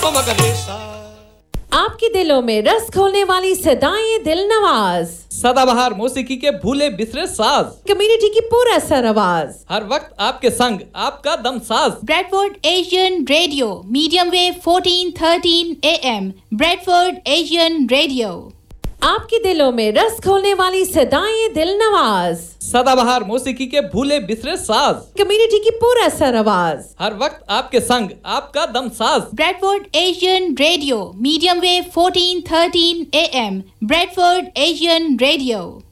आपके दिलों में रस घोलने वाली सदाएं दिल नवाज, सदाबहार मौसीकी के भूले बिसरे साज, कम्युनिटी की पूरा सर आवाज, हर वक्त आपके संग आपका दम साज। Bradford Asian radio, medium wave 1413 AM, Bradford Asian radio. आपके दिलों में रस घोलने वाली सदाएं दिल नवाज, सदाबहार मौसीकी के भूले बिसरे साज, कम्युनिटी की पूरा सर आवाज, हर वक्त आपके संग आपका दम साज। Bradford Asian radio, medium wave 1413 AM, Bradford Asian radio.